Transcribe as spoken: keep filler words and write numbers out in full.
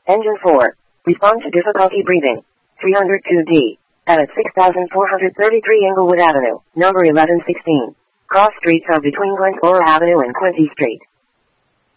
Engine four. Respond to difficulty breathing. three oh two D. At six thousand four hundred thirty-three Inglewood Avenue, number eleven sixteen. Cross streets are between Glencore Avenue and Quincy Street.